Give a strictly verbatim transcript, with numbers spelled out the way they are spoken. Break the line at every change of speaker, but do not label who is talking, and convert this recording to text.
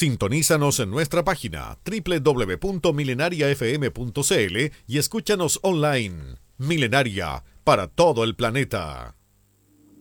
Sintonízanos en nuestra página doble u doble u doble u punto milenaria f m punto c l y escúchanos online. Milenaria, para todo el planeta.